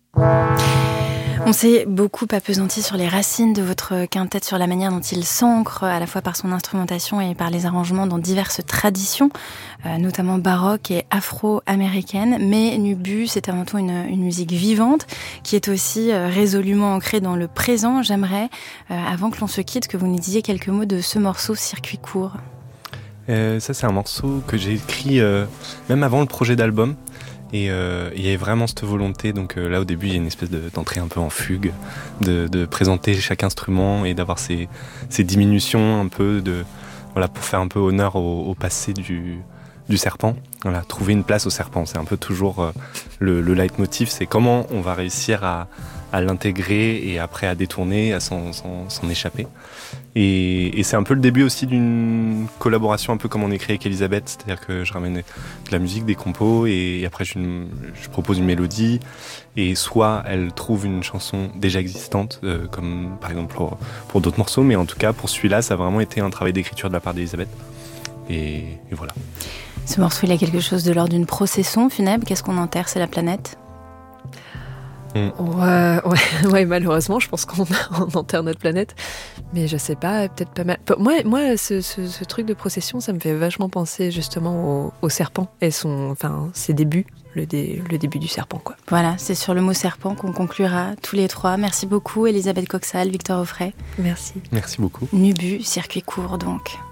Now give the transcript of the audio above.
On s'est beaucoup appesanti sur les racines de votre quintet, sur la manière dont il s'ancre, à la fois par son instrumentation et par les arrangements dans diverses traditions, notamment baroques et afro-américaines. Mais Nubu, c'est avant tout une musique vivante, qui est aussi résolument ancrée dans le présent. J'aimerais, avant que l'on se quitte, que vous nous disiez quelques mots de ce morceau Circuit court. Ça, c'est un morceau que j'ai écrit même avant le projet d'album. Et il y avait vraiment cette volonté, donc là au début il y a une espèce d'entrée un peu en fugue, de présenter chaque instrument et d'avoir ces diminutions un peu pour faire un peu honneur au passé du serpent. Voilà, trouver une place au serpent, c'est un peu toujours le leitmotiv, c'est comment on va réussir à l'intégrer et après à détourner, à s'en échapper. Et c'est un peu le début aussi d'une collaboration un peu comme on écrit avec Elisabeth, c'est-à-dire que je ramène de la musique, des compos et après je propose une mélodie et soit elle trouve une chanson déjà existante comme par exemple pour d'autres morceaux, mais en tout cas pour celui-là ça a vraiment été un travail d'écriture de la part d'Elisabeth et voilà. Ce morceau il a quelque chose de l'ordre d'une procession funèbre, qu'est-ce qu'on enterre, c'est la planète? Ouais, malheureusement, je pense qu'on enterre notre planète. Mais je sais pas, peut-être pas mal. Moi, ce truc de procession, ça me fait vachement penser justement au serpent et ses débuts, le début du serpent, quoi. Voilà, c'est sur le mot serpent qu'on conclura tous les trois. Merci beaucoup, Elisabeth Coxal, Victor Auffray. Merci. Merci beaucoup. Nubu, circuit court donc.